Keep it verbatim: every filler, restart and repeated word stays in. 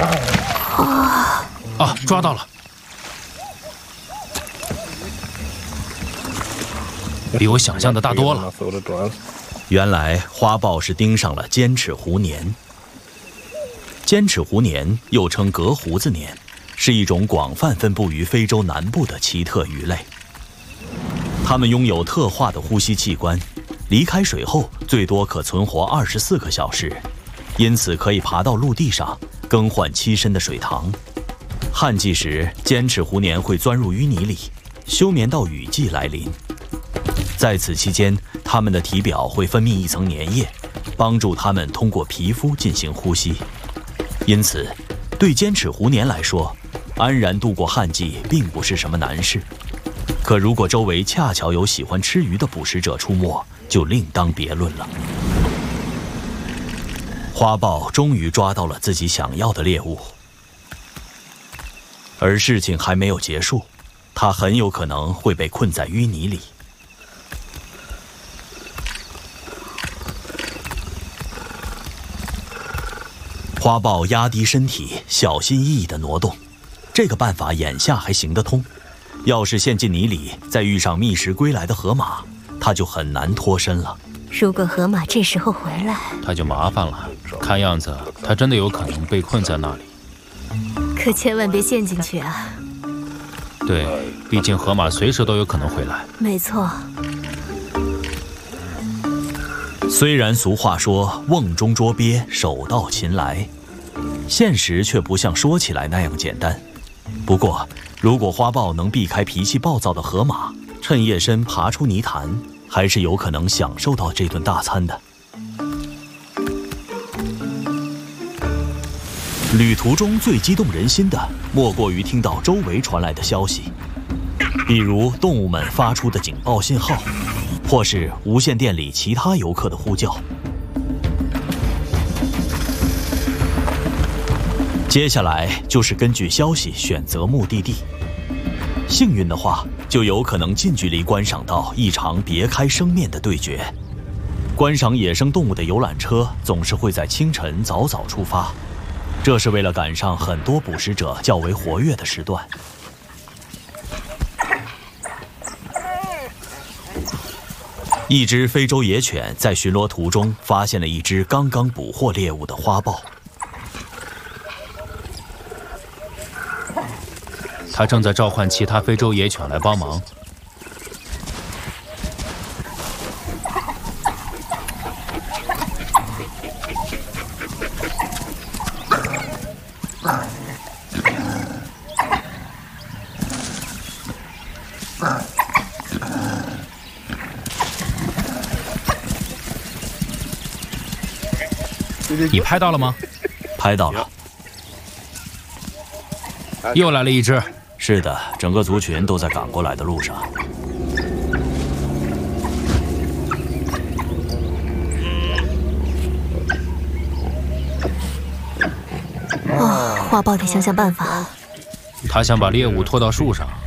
啊！啊，抓到了！比我想象的大多了。 原来花豹是盯上了尖齿狐鲶。尖齿狐鲶又称革胡子鲶，是一种广泛分布于非洲南部的奇特鱼类。它们拥有特化的呼吸器官，离开水后最多可存活二十四个小时，因此可以爬到陆地上更换栖身的水塘。旱季时，尖齿狐鲶会钻入淤泥里，休眠到雨季来临。在此期间，它们的体表会分泌一层粘液，帮助它们通过皮肤进行呼吸。因此，对尖齿狐鲶来说，安然度过旱季并不是什么难事。可如果周围恰巧有喜欢吃鱼的捕食者出没，就另当别论了。花豹终于抓到了自己想要的猎物，而事情还没有结束，它很有可能会被困在淤泥里。花豹压低身体，小心翼翼地挪动，这个办法眼下还行得通。要是陷进泥里，再遇上觅食归来的河马，它就很难脱身了。 如果河马这时候回来， 它就麻烦了。看样子，它真的有可能被困在那里。 可千万别陷进去啊！ 对，毕竟河马随时都有可能回来。 没错。 虽然俗话说瓮中捉鳖，手到擒来，现实却不像说起来那样简单。不过，如果花豹能避开脾气暴躁的河马，趁夜深爬出泥潭，还是有可能享受到这顿大餐的。旅途中最激动人心的，莫过于听到周围传来的消息，比如动物们发出的警报信号，或是无线电里其他游客的呼叫。接下来就是根据消息选择目的地，幸运的话，就有可能近距离观赏到一场别开生面的对决。观赏野生动物的游览车总是会在清晨早早出发，这是为了赶上很多捕食者较为活跃的时段。一只非洲野犬在巡逻途中发现了一只刚刚捕获猎物的花豹。 它正在召唤其他非洲野犬来帮忙。你拍到了吗？ 拍到了。 又来了一只。 是的，整个族群都在赶过来的路上。 哦，花豹得想想办法。 他想把猎物拖到树上，